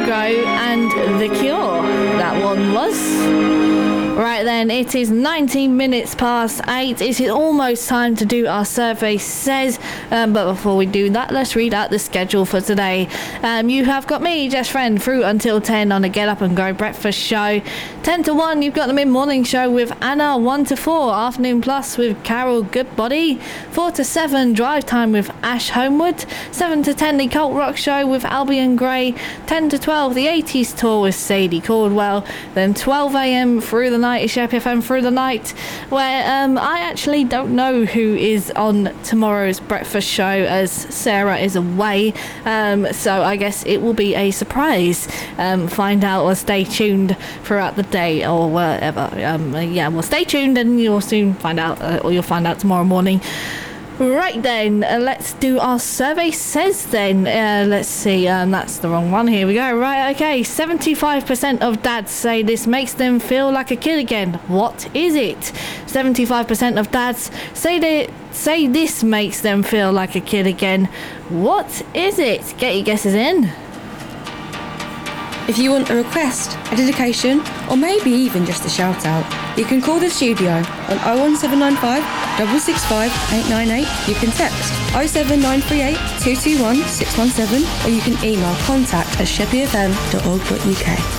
Go and The Cure. That one was. Right then, it is 19 minutes past 8. It is almost time to do our survey says. But before we do that, let's read out the schedule for today. You have got me, Jess Friend, through until 10 on the Get Up and Go breakfast show. 10 to 1, you've got the mid-morning show with Anna. 1 to 4, Afternoon Plus with Carol Goodbody. 4 to 7, Drive Time with Ash Homewood. 7 to 10, the Cult Rock show with Albion Gray. 10 to 12, the 80s tour with Sadie Caldwell. Then 12 a.m. through the night is Shep FM Through the Night, where I actually don't know who is on tomorrow's breakfast show as Sarah is away, so I guess it will be a surprise. Find out or stay tuned throughout the day or whatever. Well, stay tuned and you'll soon find out, or you'll find out tomorrow morning. Right then, let's do our survey says then. Let's see, that's the wrong one. Here we go. Right, okay. 75% of dads say this makes them feel like a kid again. What is it? 75% of dads say this makes them feel like a kid again. What is it? Get your guesses in. If you want a request, a dedication, or maybe even just a shout out, you can call the studio on 01795 665 898. You can text 07938 221 617, or you can email contact@sheppyfm.org.uk.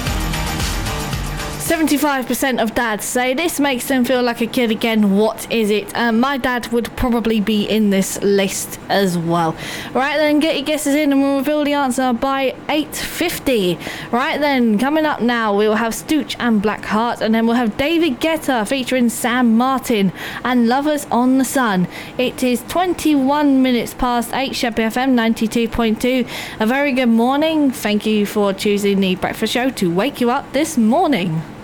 75% of dads say this makes them feel like a kid again. What is it? My dad would probably be in this list as well. Right then, get your guesses in and we'll reveal the answer by 8:50. Right then, coming up now, we will have Stooch and Blackheart, and then we'll have David Guetta featuring Sam Martin and Lovers on the Sun. It is 21 minutes past 8, Sheppey FM 92.2. A very good morning. Thank you for choosing the breakfast show to wake you up this morning.